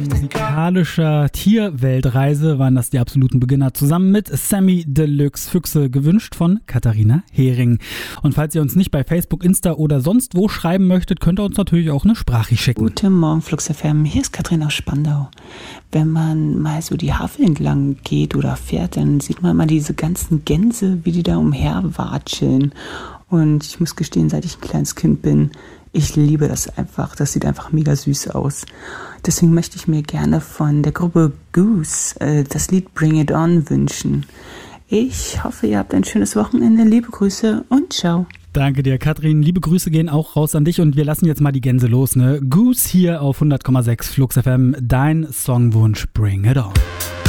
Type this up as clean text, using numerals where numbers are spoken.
Musikalischer Tierweltreise waren das die absoluten Beginner zusammen mit Sammy Deluxe, Füchse gewünscht von Katharina Hering. Und falls ihr uns nicht bei Facebook, Insta oder sonst wo schreiben möchtet, könnt ihr uns natürlich auch eine Sprachricht schicken. Guten Morgen, Flux FM. Hier ist Katrin aus Spandau. Wenn man mal so die Havel entlang geht oder fährt, dann sieht man mal diese ganzen Gänse, wie die da umherwatscheln. Und ich muss gestehen, seit ich ein kleines Kind bin, ich liebe das einfach. Das sieht einfach mega süß aus. Deswegen möchte ich mir gerne von der Gruppe Goose das Lied Bring It On wünschen. Ich hoffe, ihr habt ein schönes Wochenende. Liebe Grüße und ciao. Danke dir, Katrin. Liebe Grüße gehen auch raus an dich und wir lassen jetzt mal die Gänse los, ne? Goose hier auf 100,6 Flux FM. Dein Songwunsch Bring It On.